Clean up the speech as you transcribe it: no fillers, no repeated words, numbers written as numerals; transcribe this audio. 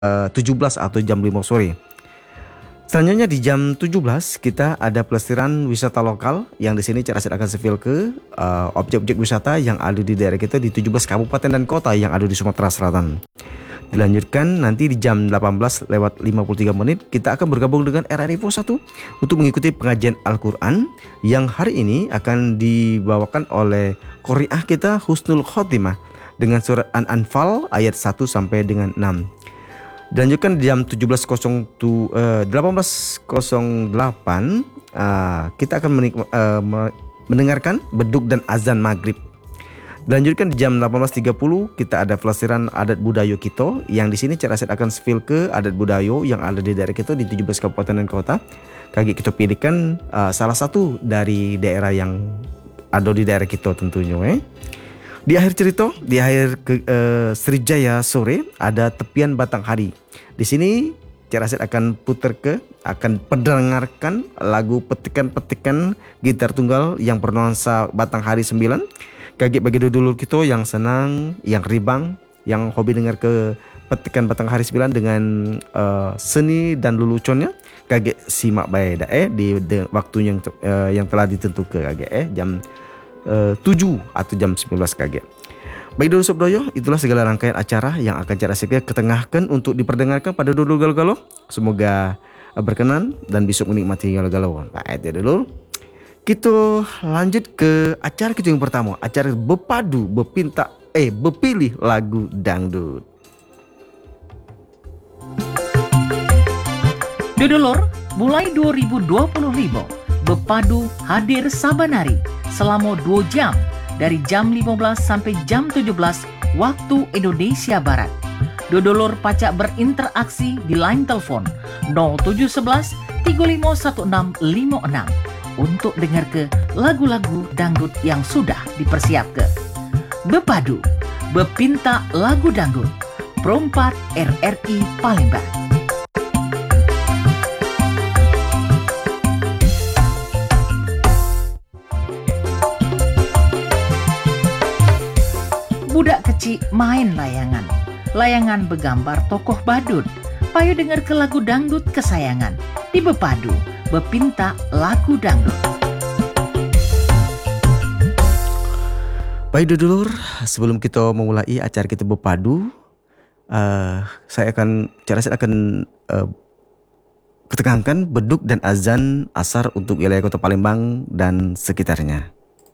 17 atau jam 5 sore. Selanjutnya di jam 17 kita ada pelestiran wisata lokal yang di sini Cak Rasid akan sevil ke objek-objek wisata yang ada di daerah kita di 17 kabupaten dan kota yang ada di Sumatera Selatan. Dilanjutkan nanti di jam 18 lewat 53 menit kita akan bergabung dengan RRI Info 1 untuk mengikuti pengajian Al-Quran yang hari ini akan dibawakan oleh Qori'ah kita Husnul Khotimah dengan surat An-Anfal ayat 1 sampai dengan 6. Dilanjutkan di jam 18.08 kita akan mendengarkan beduk dan azan maghrib. Dilanjutkan di jam 18.30 kita ada pelesiran adat budaya kita yang di sini Cak Rasid akan spill ke adat budaya yang ada di daerah kita di 17 kabupaten dan kota. Kaki kita pilihkan salah satu dari daerah yang ada di daerah kita tentunya. Di akhir cerita, di akhir Srijaya sore ada tepian Batang Hari. Di sini Cak Rasid akan akan pendengarkan lagu petikan-petikan gitar tunggal yang bernuansa Batang Hari 9. Kaki bagi dulur kita yang senang, yang ribang, yang hobi dengar ke petikan Batang Hari 9 dengan seni dan leluconnya. Kaki simak baik di waktu yang telah ditentukan jam 7 atau jam 19 kaget. Baik dulu Sob Doyo, itulah segala rangkaian acara yang akan Cak Rasid ketengahkan untuk diperdengarkan pada dulu galau-galau. Semoga berkenan dan bisa menikmati galau-galau. Nah, itu dulu. Kita lanjut ke acara kita yang pertama, acara bepilih lagu dangdut. Dodolor, mulai 2025 Bepadu hadir saban hari selama 2 jam dari jam 15 sampai jam 17 waktu Indonesia Barat. Dodolor pacak berinteraksi di line telepon 0711 351656 untuk dengar ke lagu-lagu dangdut yang sudah dipersiapkan. Bepadu, Bepinta Lagu Dangdut, Pro 4 RRI Palembang. Budak kecil main layangan. Layangan bergambar tokoh badut. Payo dengar ke lagu dangdut kesayangan. Di Bepadu, Bepinta Lagu Dangdut. Baik dulur, sebelum kita memulai acara kita Bepadu, Cak Rasid akan ketekankan beduk dan azan asar untuk wilayah Kota Palembang dan sekitarnya.